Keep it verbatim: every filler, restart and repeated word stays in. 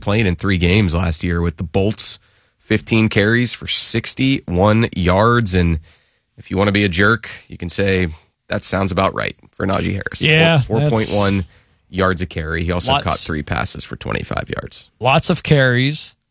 played in three games last year with the Bolts, fifteen carries for sixty-one yards. And if you want to be a jerk, you can say that sounds about right for Najee Harris. Yeah. four point one yards a carry. He also lots, caught three passes for twenty-five yards. Lots of carries.